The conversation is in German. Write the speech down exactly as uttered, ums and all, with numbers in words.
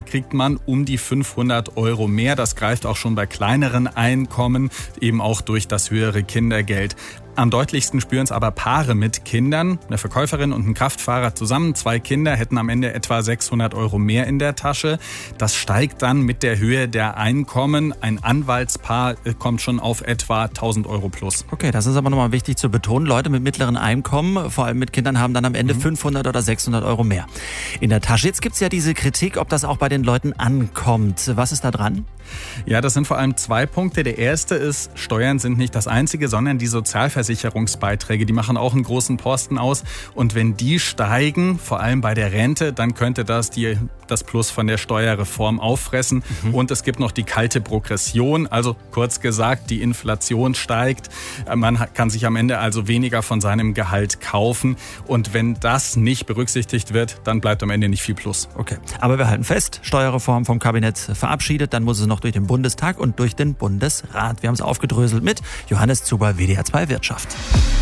kriegt man um die fünfhundert Euro mehr. Das greift auch schon bei kleineren Einkommen, eben auch durch das höhere Kindergeld. Am deutlichsten spüren es aber Paare mit Kindern. Eine Verkäuferin und ein Kraftfahrer zusammen, zwei Kinder, hätten am Ende etwa sechshundert Euro mehr in der Tasche. Das steigt dann mit der Höhe der Einkommen. Ein Anwaltspaar kommt schon auf etwa tausend Euro plus. Okay, das ist aber nochmal wichtig zu betonen. Leute mit mittleren Einkommen, vor allem mit Kindern, haben dann am Ende mhm. fünfhundert oder sechshundert Euro mehr in der Tasche. Jetzt gibt es ja diese Kritik, ob das auch bei den Leuten ankommt. Was ist da dran? Ja, das sind vor allem zwei Punkte. Der erste ist, Steuern sind nicht das Einzige, sondern die Sozialversicherungsbeiträge, die machen auch einen großen Posten aus. Und wenn die steigen, vor allem bei der Rente, dann könnte das die, das Plus von der Steuerreform auffressen. Mhm. Und es gibt noch die kalte Progression, also kurz gesagt, die Inflation steigt. Man kann sich am Ende also weniger von seinem Gehalt kaufen. Und wenn das nicht berücksichtigt wird, dann bleibt am Ende nicht viel Plus. Okay, aber wir halten fest, Steuerreform vom Kabinett verabschiedet, dann muss es noch durch den Bundestag und durch den Bundesrat. Wir haben es aufgedröselt mit Johannes Zuber, W D R zwei Wirtschaft.